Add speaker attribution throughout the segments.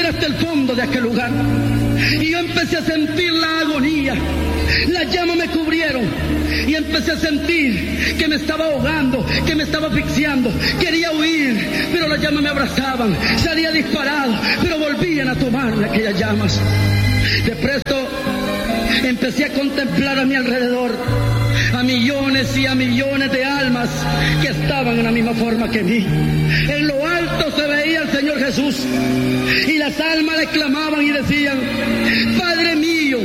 Speaker 1: llegar hasta el fondo de aquel lugar. Y yo empecé a sentir la agonía. Las llamas me cubrieron y empecé a sentir que me estaba ahogando, que me estaba asfixiando. Quería huir, pero las llamas me abrazaban. Salía disparado, pero volvían a tomarme aquellas llamas. De presto empecé a contemplar a mi alrededor a millones y a millones de almas que estaban en la misma forma que mí. En lo alto se veía el Señor Jesús y las almas le clamaban y decían: Padre mío,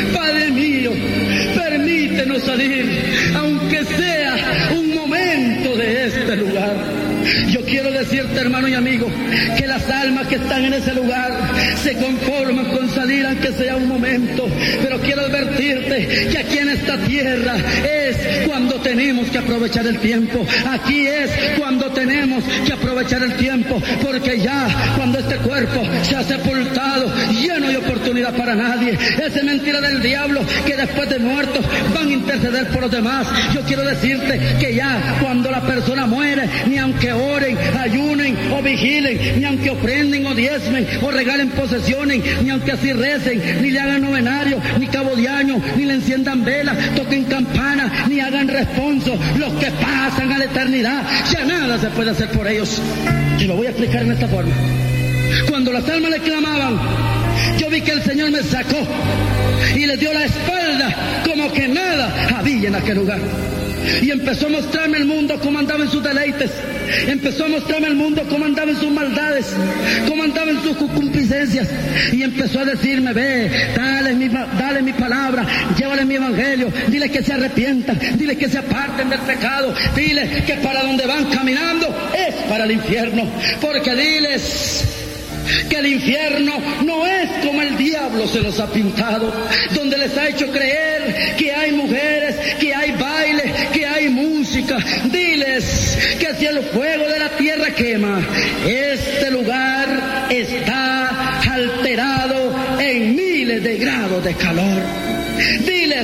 Speaker 1: permítenos salir, aunque sea un momento de este lugar. Yo quiero decirte, hermano y amigo, que las almas que están en ese lugar se conforman con salir aunque sea un momento, pero quiero advertirte que aquí en esta tierra es cuando tenemos que aprovechar el tiempo. Aquí es cuando tenemos que aprovechar el tiempo, porque ya cuando este cuerpo se ha sepultado, ya no hay oportunidad para nadie. Esa es mentira del diablo, que después de muertos van a interceder por los demás. Yo quiero decirte que ya cuando la persona muere, ni aunque oren, ayunen o vigilen, ni aunque ofrenden o diezmen o regalen posesiones, ni aunque así recen, ni le hagan novenario, ni cabo de año, ni le enciendan velas, toquen campana, ni hagan responso, los que pasan a la eternidad, ya nada se puede hacer por ellos. Y lo voy a explicar en esta forma. Cuando las almas le clamaban, yo vi que el Señor me sacó y le dio la espalda, como que nada había en aquel lugar. Y empezó a mostrarme el mundo cómo andaba en sus deleites. Empezó a mostrarme el mundo cómo andaba en sus maldades, cómo andaba en sus concupiscencias. Y empezó a decirme: ve, dale mi palabra, llévale mi evangelio, dile que se arrepientan, dile que se aparten del pecado, dile que para donde van caminando es para el infierno. Porque diles que el infierno no es como el diablo se los ha pintado, donde les ha hecho creer que hay mujeres, que hay baile, que hay música. Diles que si el fuego de la tierra quema, este lugar está alterado en miles de grados de calor. Diles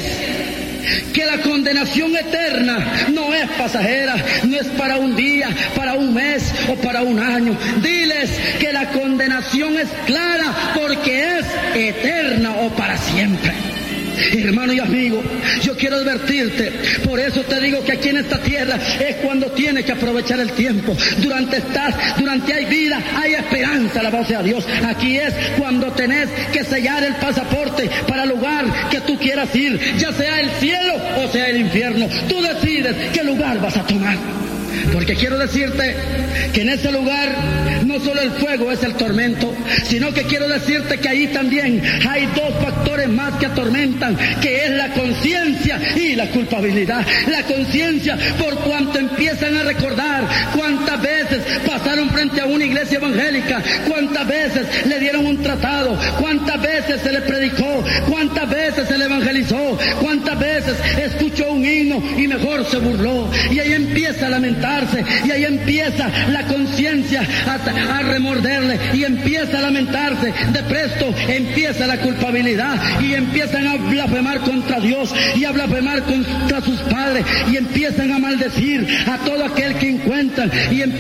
Speaker 1: que la condenación eterna no es pasajera, no es para un día, para un mes o para un año. Diles que la condenación es clara porque es eterna o para siempre. Hermano y amigo, yo quiero advertirte, por eso te digo que aquí en esta tierra es cuando tienes que aprovechar el tiempo. Durante hay vida, hay esperanza, alabado sea Dios. Aquí es cuando tenés que sellar el pasaporte para el lugar que tú quieras ir, ya sea el cielo o sea el infierno. Tú decides qué lugar vas a tomar. Porque quiero decirte que en ese lugar no solo el fuego es el tormento, sino que quiero decirte que ahí también hay dos factores más que atormentan, que es la conciencia y la culpabilidad. La conciencia, por cuanto empiezan a recordar cuántas veces pasaron frente a una iglesia evangélica, cuántas veces le dieron un tratado, cuántas veces se le predicó, cuántas veces se le evangelizó, cuántas veces escuchó un himno y mejor se burló. Y ahí empieza a lamentarse, y ahí empieza la conciencia a remorderle, y empieza a lamentarse. De presto empieza la culpabilidad y empiezan a blasfemar contra Dios y a blasfemar contra sus padres, y empiezan a maldecir a todo aquel que encuentran.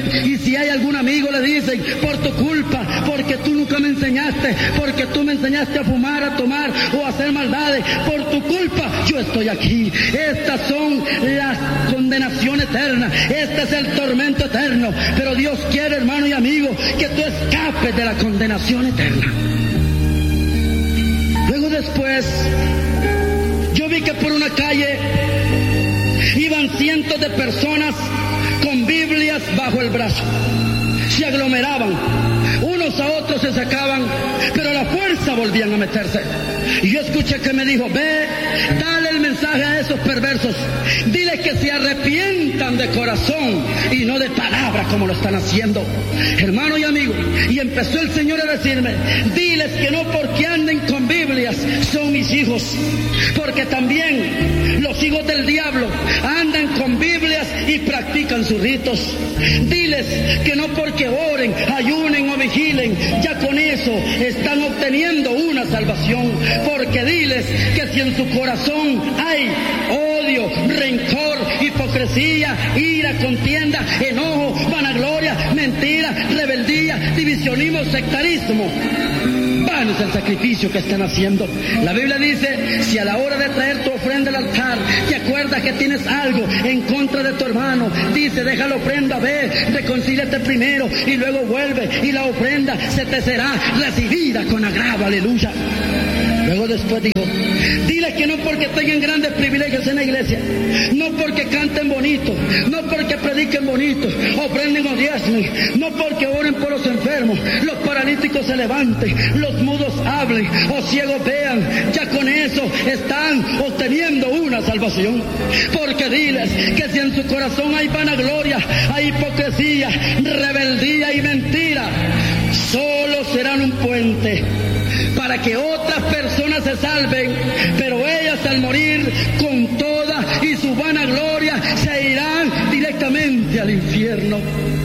Speaker 1: Y si hay algún amigo, le dicen: por tu culpa, porque tú nunca me enseñaste, porque tú me enseñaste a fumar, a tomar o a hacer maldades, por tu culpa yo estoy aquí. Estas son las condenaciones eternas, este es el tormento eterno. Pero Dios quiere, hermano y amigo, que tú escapes de la condenación eterna. Luego después, yo vi que por una calle iban cientos de personas con Biblias bajo el brazo. Se aglomeraban, unos a otros se sacaban, pero a la fuerza volvían a meterse. Y yo escuché que me dijo: ve, dale el mensaje a esos perversos, dile que se arrepientan de corazón y no de palabra como lo están haciendo. Hermano y amigo, y empezó el Señor a decirme: diles que no porque anden con Biblias son mis hijos, porque también los hijos del diablo andan con Biblias y practican sus ritos. Diles que no porque oren, ayunen o vigilen, ya con eso están obteniendo una salvación. Porque diles que si en su corazón hay odio, odio, rencor, hipocresía, ira, contienda, enojo, vanagloria, mentira, rebeldía, divisionismo, sectarismo. Vano es el sacrificio que están haciendo. La Biblia dice, si a la hora de traer tu ofrenda al altar, te acuerdas que tienes algo en contra de tu hermano, dice, deja la ofrenda, ve, reconcíliate primero y luego vuelve y la ofrenda se te será recibida con agrado, aleluya. Luego después dijo, dile que no porque tengan grandes privilegios en la iglesia, no porque canten bonito, no porque prediquen bonito, ofrenden o diezmen, no porque oren por los enfermos, los paralíticos se levanten, los mudos hablen o ciegos vean, ya con eso están obteniendo una salvación. Porque diles que si en su corazón hay vanagloria, hay hipocresía, rebeldía y mentira, solo serán un puente para que otras personas se salven, pero ellas al morir con toda y su vanagloria se irán directamente al infierno.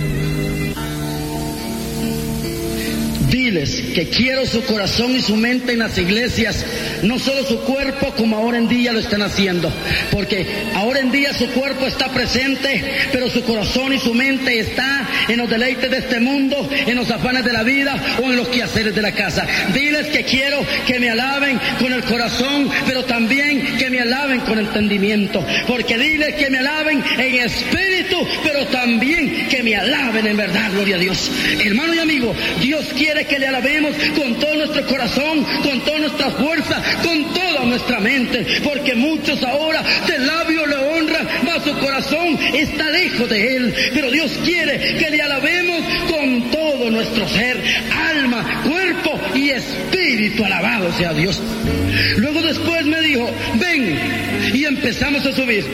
Speaker 1: Diles que quiero su corazón y su mente en las iglesias, no solo su cuerpo como ahora en día lo están haciendo, porque ahora en día su cuerpo está presente, pero su corazón y su mente está en los deleites de este mundo, en los afanes de la vida o en los quehaceres de la casa. Diles que quiero que me alaben con el corazón, pero también que me alaben con entendimiento, porque diles que me alaben en espíritu, pero también que me alaben en verdad, gloria a Dios. Hermano y amigo, Dios quiere que le alabemos con todo nuestro corazón, con toda nuestra fuerza, con toda nuestra mente, porque muchos ahora de labio le honran, mas su corazón está lejos de Él. Pero Dios quiere que le alabemos con todo nuestro ser, alma, cuerpo y espíritu, alabado sea Dios. Luego después me dijo, ven, y empezamos a subir.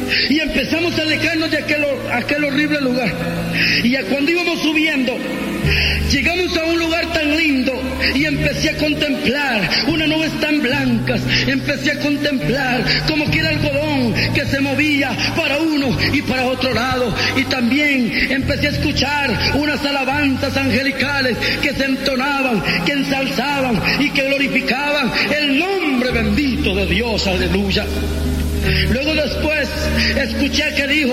Speaker 1: Y empezamos a alejarnos de aquel horrible lugar. Y cuando íbamos subiendo, llegamos a un lugar tan lindo y empecé a contemplar unas nubes tan blancas. Empecé a contemplar como que era algodón que se movía para uno y para otro lado. Y también empecé a escuchar unas alabanzas angelicales que se entonaban, que ensalzaban y que glorificaban el nombre bendito de Dios, aleluya. Luego después escuché que dijo,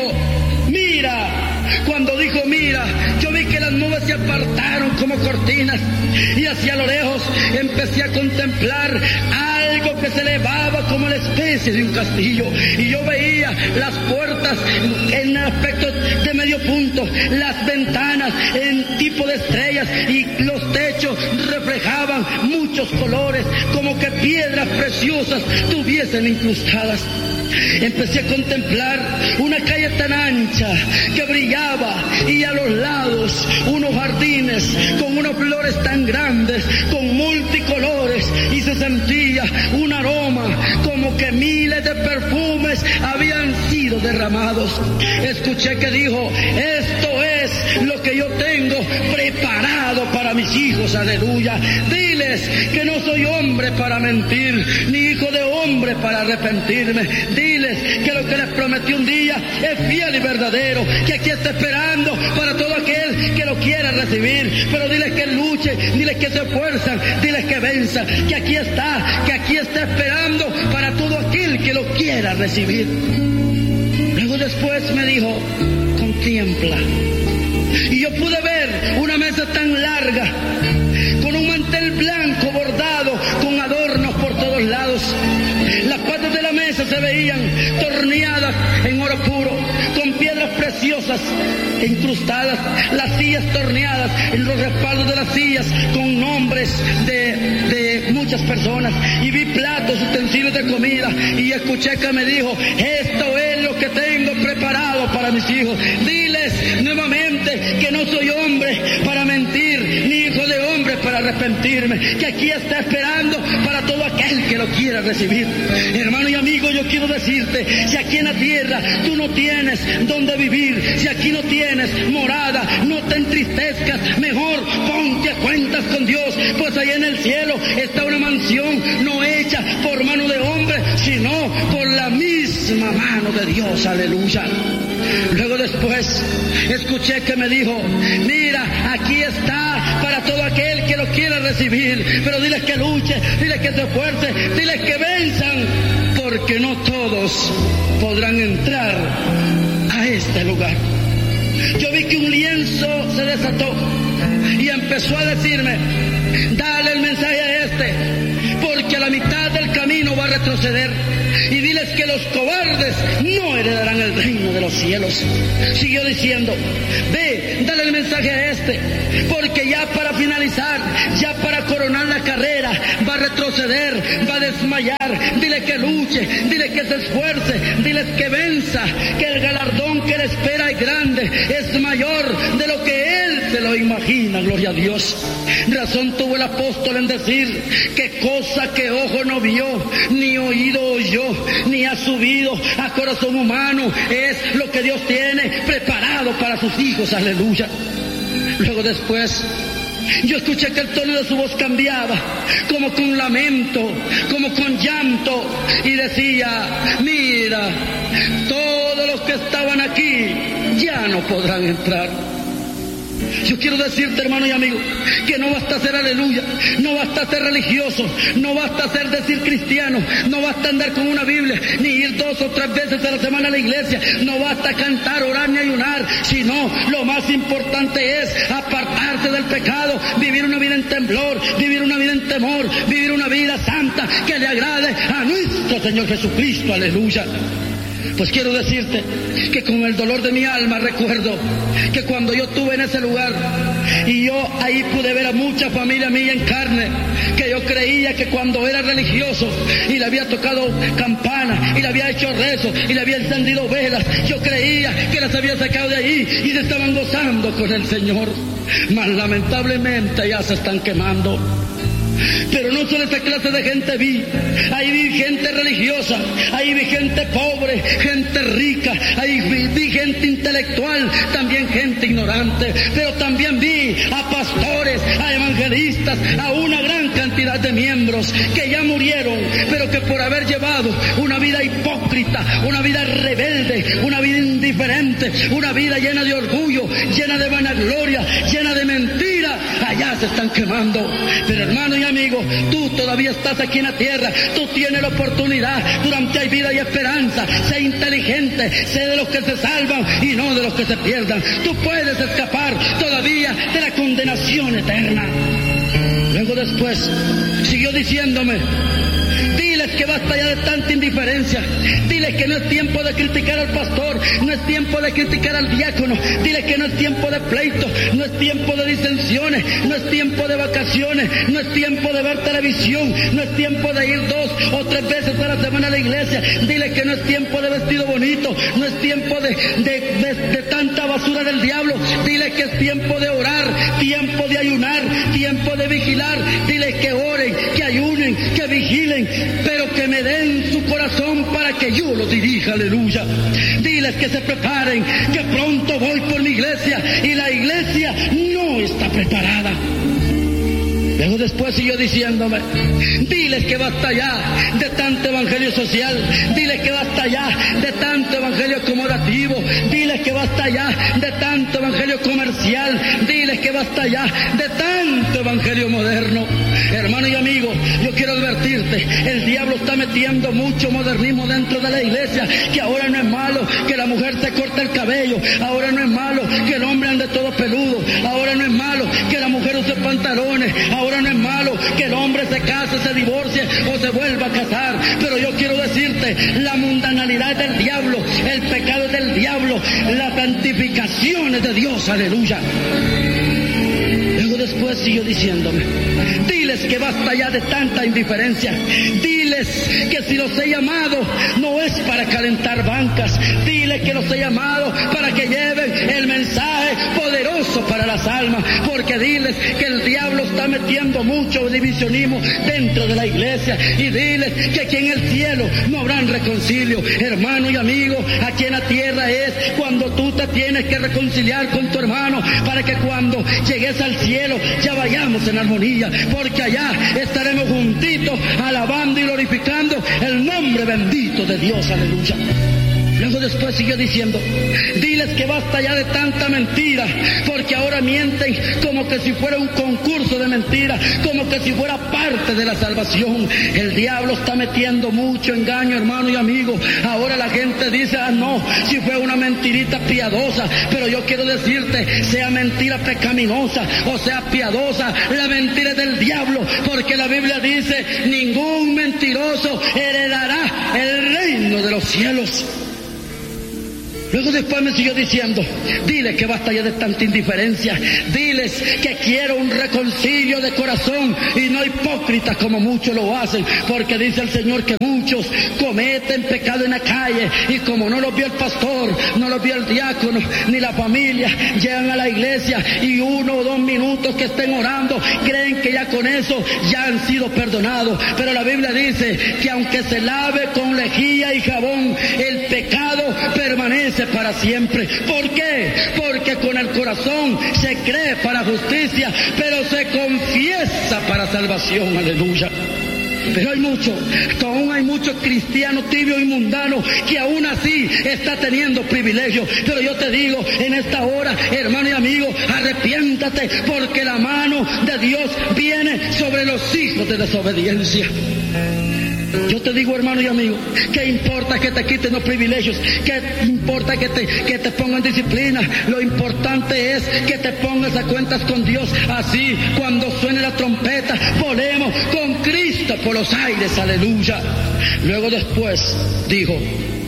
Speaker 1: mira. Cuando dijo mira, yo vi que las nubes se apartaron como cortinas y hacia lo lejos empecé a contemplar algo que se elevaba como la especie de un castillo, y yo veía las puertas en aspecto de medio punto, las ventanas en tipo de estrellas y los techos reflejaban muchos colores como que piedras preciosas tuviesen incrustadas. Empecé a contemplar una calle tan ancha que brillaba y a los lados unos jardines con unas flores tan grandes, con multicolores, y se sentía un aroma como que miles de perfumes habían sido derramados. Escuché que dijo, esto es lo que yo tengo preparado para mis hijos, aleluya. Diles que no soy hombre para mentir, ni hijo de hombre para arrepentirme. Diles que lo que les prometí un día es fiel y verdadero, que aquí está esperando para todo aquel que lo quiera recibir. Pero diles que luche, diles que se esfuerzan, diles que venzan, que aquí está esperando para todo aquel que lo quiera recibir. Luego después me dijo, contempla. Y yo pude ver una mesa tan larga, con un mantel blanco bordado, con adornos por todos lados. Las patas de la mesa se veían torneadas en oro puro, con piedras preciosas incrustadas. Las sillas torneadas, en los respaldos de las sillas, con nombres de muchas personas. Y vi platos, utensilios de comida, y escuché que me dijo, esto es lo que tengo preparado para mis hijos. Diles nuevamente que no soy hombre para mentir, ni hijo de hombre para arrepentirme, que aquí está esperando para todo aquel que lo quiera recibir. Hermano y amigo, yo quiero decirte, si aquí en la tierra tú no tienes donde vivir, si aquí no tienes morada, no te entristezcas, mejor ponte a cuentas con Dios, pues ahí en el cielo está una mansión no hecha por mano de hombre, sino por la misma mano de Dios, aleluya. Luego después escuché que me dijo, mira, aquí está para todo aquel que lo quiera recibir, pero diles que luche, diles que se esfuerce, diles que venzan, porque no todos podrán entrar a este lugar. Yo vi que un lienzo se desató y empezó a decirme: dale el mensaje a este, porque a la mitad del camino va a retroceder, y diles que los cobardes no heredarán el reino de los cielos. Siguió diciendo: ve, dale el mensaje a este, porque ya para finalizar, ya para coronar la carrera, va a retroceder, va a desmayar. Dile que luche, dile que se esfuerce, diles que venza, que el galardón que le espera es grande, es mayor de lo que él se lo imagina. Gloria a Dios. Razón tuvo el apóstol en decir que cosa que ojo no vio, ni oído oyó, ni ha subido a corazón humano, es lo que Dios tiene preparado para sus hijos. Aleluya. Luego después yo escuché que el tono de su voz cambiaba, como con lamento, como con llanto, y decía: mira, todos los que estaban aquí ya no podrán entrar. Yo quiero decirte, hermano y amigo, que no basta ser aleluya, no basta ser religioso, no basta ser decir cristiano, no basta andar con una Biblia, ni ir 2 o 3 veces a la semana a la iglesia, no basta cantar, orar ni ayunar, sino lo más importante es apartarse del pecado, vivir una vida en temblor, vivir una vida en temor, vivir una vida santa que le agrade a nuestro Señor Jesucristo. Aleluya. Pues quiero decirte que con el dolor de mi alma recuerdo que cuando yo estuve en ese lugar y yo ahí pude ver a mucha familia mía en carne, que yo creía que cuando era religioso y le había tocado campana y le había hecho rezos y le había encendido velas, yo creía que las había sacado de ahí y se estaban gozando con el Señor. Mas lamentablemente ya se están quemando. Pero no solo esa clase de gente vi, ahí vi gente religiosa, ahí vi gente pobre, gente rica, ahí vi gente intelectual, también gente ignorante, pero también vi a pastores, a evangelistas, a una gran cantidad de miembros que ya murieron, pero que por haber llevado una vida hipócrita, una vida rebelde, una vida indiferente, una vida llena de orgullo, llena de vanagloria, llena de mentira, allá se están quemando. Pero hermano y amigo, tú todavía estás aquí en la tierra, tú tienes la oportunidad, durante hay vida y esperanza. Sé inteligente, sé de los que se salvan y no de los que se pierdan. Tú puedes escapar todavía de la condenación eterna. Luego después siguió diciéndome: diles que basta ya de tanta indiferencia, diles que no es tiempo de criticar al pastor, no es tiempo de criticar al diácono, diles que no es tiempo de pleitos, no es tiempo de disensiones, no es tiempo de vacaciones, no es tiempo de ver televisión, no es tiempo de ir 2 o 3 veces a la semana a la iglesia, diles que no es tiempo de vestido bonito, no es tiempo de tanta basura del diablo, diles que es tiempo de orar, tiempo de ayunar, tiempo de vigilar, diles que oren, que ayunen, que vigilen, pero que me den su corazón para que yo lo dirija. Aleluya. Diles que se preparen, que pronto voy por mi iglesia y la iglesia no está preparada. Luego después siguió diciéndome: diles que basta ya de tanto evangelio social, diles que basta ya de tanto evangelio acomodativo, diles que basta ya de tanto evangelio comercial, diles que basta ya de tanto evangelio moderno. Hermano y amigo, yo quiero advertirte, el diablo está metiendo mucho modernismo dentro de la iglesia, que ahora no es malo que la mujer se corte el cabello, ahora no es malo que el hombre ande todo peludo, ahora no es malo que la mujer use pantalones, ahora no es malo que el hombre se case, se divorcie o se vuelva a casar. Pero yo quiero decirte, la mundanalidad es del diablo, el pecado es del diablo, la santificación es de Dios. Aleluya. Luego después siguió diciéndome: diles que basta ya de tanta indiferencia, diles que si los he llamado no es para calentar bancas, diles que los he llamado para que lleven el mensaje poderoso para las almas, porque diles que el diablo está metiendo mucho divisionismo dentro de la iglesia, y diles que aquí en el cielo no habrán reconcilio. Hermano y amigo, aquí en la tierra es cuando tú te tienes que reconciliar con tu hermano, para que cuando llegues al cielo ya vayamos en armonía, porque allá estaremos juntitos alabando y glorificando el nombre bendito de Dios. Aleluya. Luego después siguió diciendo, diles que basta ya de tanta mentira, porque ahora mienten como que si fuera un concurso de mentiras, como que si fuera parte de la salvación. El diablo está metiendo mucho engaño, hermano y amigo. Ahora la gente dice, no, si fue una mentirita piadosa, pero yo quiero decirte, sea mentira pecaminosa o sea piadosa, la mentira es del diablo, porque la Biblia dice, ningún mentiroso heredará el reino de los cielos. Luego después me siguió diciendo, diles que basta ya de tanta indiferencia, diles que quiero un reconcilio de corazón y no hipócritas como muchos lo hacen, porque dice el Señor que muchos cometen pecado en la calle y como no los vio el pastor, no los vio el diácono, ni la familia, llegan a la iglesia y 1 o 2 minutos que estén orando, creen que ya con eso ya han sido perdonados, pero la Biblia dice que aunque se lave con lejía y jabón, el pecado permanece para siempre. ¿Por qué? Porque con el corazón se cree para justicia, pero se confiesa para salvación. Aleluya. Pero aún hay muchos cristianos tibios y mundanos que aún así está teniendo privilegios. Pero yo te digo en esta hora, hermano y amigo, arrepiéntate, porque la mano de Dios viene sobre los hijos de desobediencia. Yo te digo, hermano y amigo, ¿qué importa que te quiten los privilegios? ¿Qué importa que te pongan disciplina? Lo importante es que te pongas a cuentas con Dios. Así, cuando suene la trompeta, volemos con Cristo por los aires. Aleluya. Luego después dijo,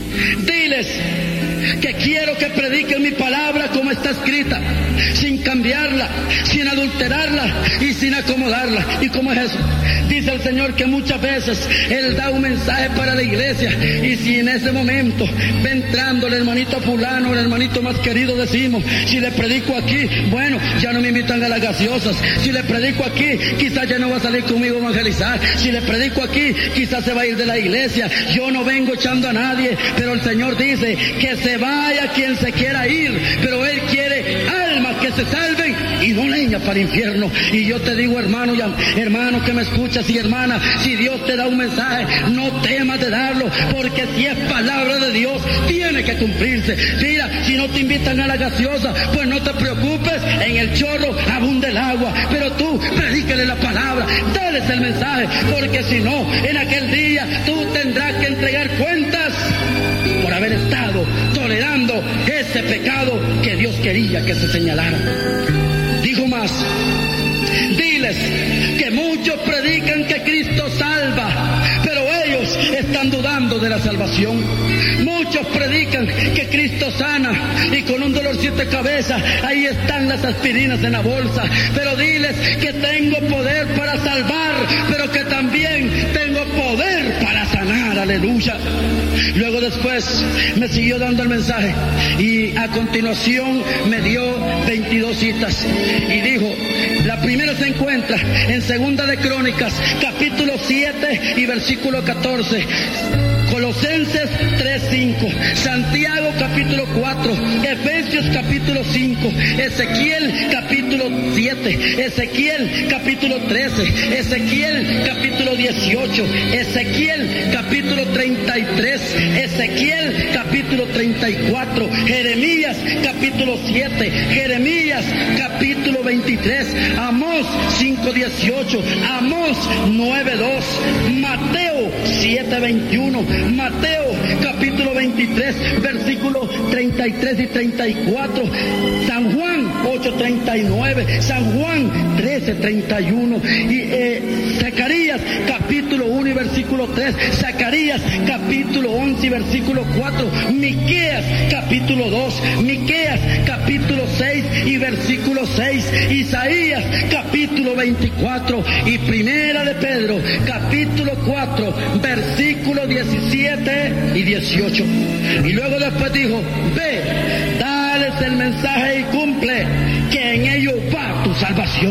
Speaker 1: diles que quiero que prediquen mi palabra como está escrita, sin cambiarla, sin adulterarla y sin acomodarla. ¿Y cómo es eso? Dice el Señor que muchas veces Él da un mensaje para la iglesia y si en ese momento va entrando el hermanito fulano, el hermanito más querido, decimos, si le predico aquí, bueno, ya no me invitan a las gaseosas. Si le predico aquí, quizás ya no va a salir conmigo a evangelizar. Si le predico aquí, quizás se va a ir de la iglesia. Yo no vengo echando a nadie, pero el Señor dice que se vaya quien se quiera ir, pero Él quiere almas que se salven y no leña para el infierno. Y yo te digo, hermano que me escuchas y hermana, si Dios te da un mensaje, no temas de darlo, porque si es palabra de Dios, tiene que cumplirse. Mira, si no te invitan a la gaseosa, pues no te preocupes, en el chorro abunda el agua, pero tú predícale la palabra, dales el mensaje, porque si no, en aquel día tú tendrás que entregar cuentas por haber estado tolerando ese pecado que Dios quería que se señalara. Dijo más, diles que muchos predican que Cristo salva, pero ellos están dudando de la salvación. Muchos predican que Cristo sana y con un dolorcito de cabeza ahí están las aspirinas en la bolsa, pero diles que tengo poder para salvar, pero que también tengo poder para sanar. Aleluya. Luego después me siguió dando el mensaje y a continuación me dio 22 citas y dijo, la primera se encuentra en Segunda de Crónicas, capítulo 7 y versículo 14. Colosenses 3:5, Santiago capítulo 4, Efesios capítulo 5, Ezequiel capítulo 7, Ezequiel capítulo 13, Ezequiel capítulo 18, Ezequiel capítulo 33, Ezequiel capítulo 34, Jeremías capítulo 7, Jeremías capítulo 23, Amós 5:18, Amós 9:2, Mateo 7:21, Mateo capítulo 23 versículos 33 y 34, San Juan 8:39, San Juan 13:31 y Zacarías capítulo 1 y versículo 3, Zacarías capítulo 11 y versículo 4, Miqueas capítulo 2, Miqueas capítulo 6 y versículo 6, Isaías capítulo 24 y Primera de Pedro capítulo 4 versículo 17 y 18. Y luego después dijo, ve, dales el mensaje y cumple, que en ello va tu salvación.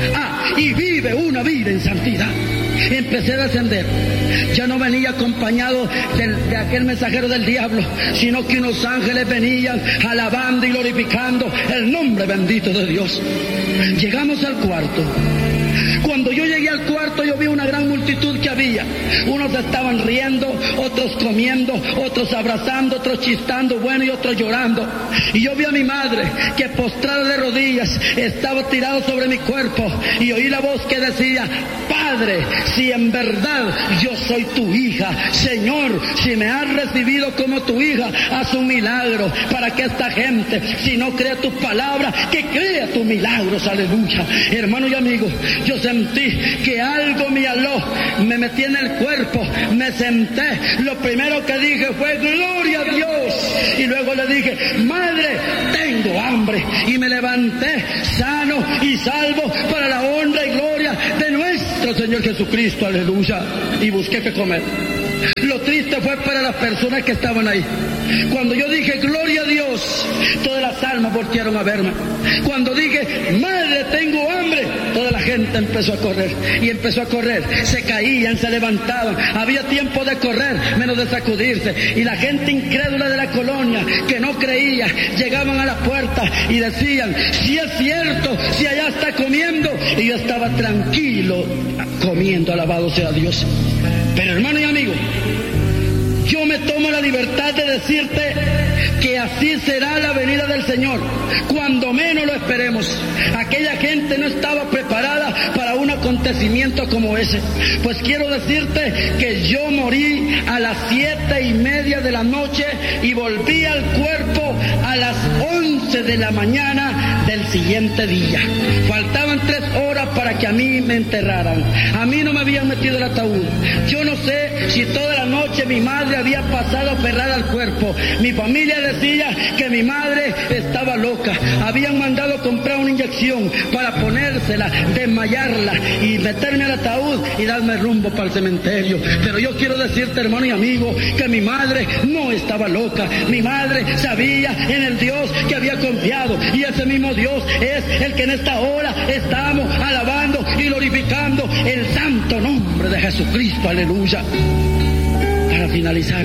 Speaker 1: Y vive una vida en santidad. Empecé a descender. Ya no venía acompañado de aquel mensajero del diablo, sino que unos ángeles venían alabando y glorificando el nombre bendito de Dios. Llegamos al cuarto. Cuando yo llegué al cuarto, yo vi una gran multitud que había. veía. Unos estaban riendo, otros comiendo, otros abrazando, otros chistando, bueno, y otros llorando. Y yo vi a mi madre que postrada de rodillas estaba tirado sobre mi cuerpo, y oí la voz que decía: Padre, si en verdad yo soy tu hija, Señor, si me has recibido como tu hija, haz un milagro para que esta gente, si no cree tu palabra, que crea tus milagros. Aleluya. Hermano y amigo, yo sentí que algo me aló, me metí en el cuerpo, me senté. Lo primero que dije fue: gloria a Dios. Y luego le dije: Madre, tengo hambre. Y me levanté sano y salvo para la honra y gloria de nuestro Señor Jesucristo. Aleluya. Y busqué qué comer. Lo triste fue para las personas que estaban ahí. Cuando yo dije gloria a Dios, todas las almas voltearon a verme. Cuando dije: Madre, tengo hambre, toda la gente empezó a correr. Y empezó a correr. Se caían, se levantaban. Había tiempo de correr, menos de sacudirse. Y la gente incrédula de la colonia, que no creía, llegaban a la puerta y decían: si es cierto, si allá está comiendo. Y yo estaba tranquilo comiendo, alabado sea Dios. Pero hermano y amigo, yo me tomo la libertad de decirte que así será la venida del Señor, cuando menos lo esperemos. Aquella gente no estaba preparada para un acontecimiento como ese. Pues quiero decirte que yo morí a las 7:30 de la noche y volví al cuerpo a las 11 de la mañana del siguiente día. Faltaban 3 horas para que a mí me enterraran. A mí no me habían metido el ataúd. Yo no sé si toda la noche mi madre había pasado a aferrar al cuerpo. Mi familia decía que mi madre estaba loca. Habían mandado comprar una inyección para ponérsela, desmayarla y meterme al ataúd y darme rumbo para el cementerio. Pero yo quiero decirte, hermano y amigo, que mi madre no estaba loca. Mi madre sabía en el Dios que había confiado, y ese mismo Dios es el que en esta hora estamos alabando y glorificando el santo nombre de Jesucristo. Aleluya. Para finalizar,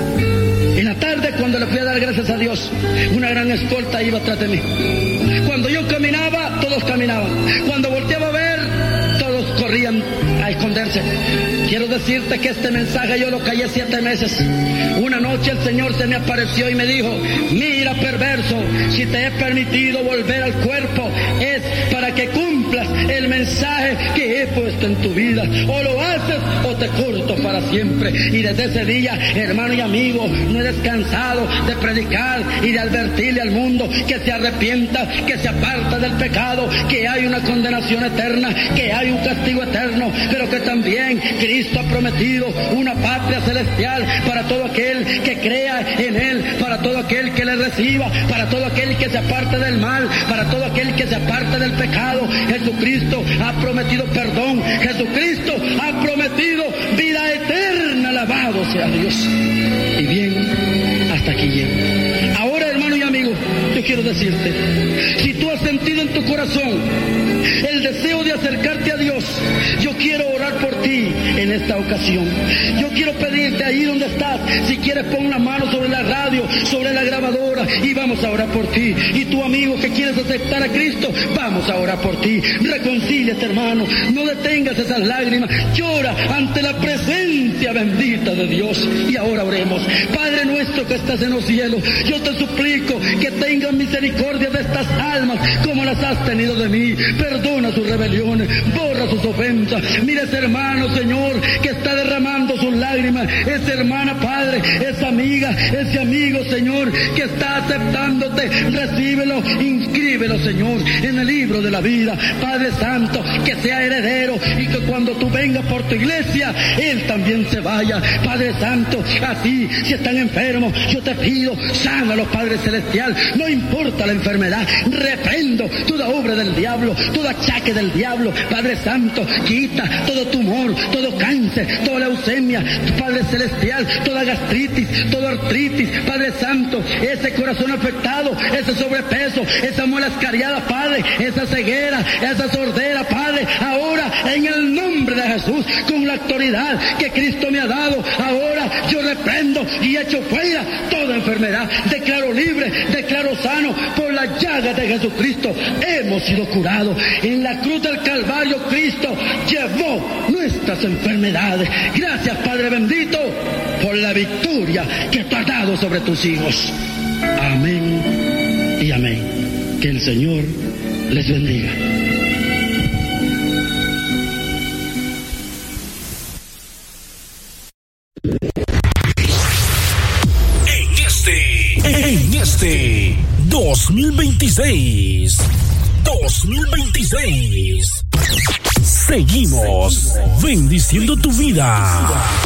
Speaker 1: en la tarde, cuando le fui a dar gracias a Dios, una gran escolta iba atrás de mí. Cuando yo caminaba, todos caminaban. Cuando volteaba a ver, todos corrían a esconderse. Quiero decirte que este mensaje yo lo callé 7 meses. Una noche el Señor se me apareció y me dijo: mira, perverso, si te he permitido volver al cuerpo, es para que cumplas el mensaje que he puesto en tu vida. O lo haces o te corto para siempre. Y desde ese día, hermano y amigo, no he descansado de predicar y de advertirle al mundo que se arrepienta, que se aparta del pecado, que hay una condenación eterna, que hay un castigo eterno, pero que también Cristo ha prometido una patria celestial para todo aquel que crea en Él, para todo aquel que le reciba, para todo aquel que se aparte del mal, para todo aquel que se aparte del pecado. Jesucristo ha prometido perdón, Jesucristo ha prometido vida eterna. Alabado sea Dios. Y bien, hasta aquí llego. Ahora, hermano y amigo, yo quiero decirte, si tú has sentido en tu corazón el deseo de acercarte a Dios, yo quiero orar por ti en esta ocasión. Yo quiero pedirte ahí donde estás, si quieres pon la mano sobre la radio, sobre la grabadora, y vamos a orar por ti. Y tu amigo que quieres aceptar a Cristo, vamos a orar por ti. Reconcíliate, hermano, no detengas esas lágrimas, llora ante la presencia bendita de Dios. Y ahora oremos. Padre nuestro que estás en los cielos, yo te suplico que tengas misericordia de estas almas como las has tenido de mí. Perdona sus rebeliones, borra sus ofensas. Mira ese hermano, Señor, que está derramando sus lágrimas. Esa hermana, Padre, esa amiga, ese amigo, Señor, que está aceptándote. Recíbelo, inscríbelo, Señor, en el libro de la vida. Padre Santo, que sea heredero y que cuando tú vengas por tu iglesia, Él también se vaya. Padre Santo, así, si están enfermos, yo te pido, sánalos, Padre Celestial. No importa la enfermedad, reprendo toda obra del diablo, todo achaque del diablo. Padre Santo, quita todo tumor, todo cáncer, toda leucemia, Padre Celestial, toda gastritis, toda artritis. Padre Santo, ese corazón afectado, ese sobrepeso, esa muela escariada, Padre, esa ceguera, esa sordera, Padre, ahora en el nombre de Jesús. Jesús, con la autoridad que Cristo me ha dado, ahora yo reprendo y echo fuera toda enfermedad. Declaro libre, declaro sano, por la llaga de Jesucristo hemos sido curados. En la cruz del Calvario Cristo llevó nuestras enfermedades. Gracias, Padre bendito, por la victoria que tú has dado sobre tus hijos. Amén y amén. Que el Señor les bendiga.
Speaker 2: En este 2026, seguimos bendiciendo tu vida.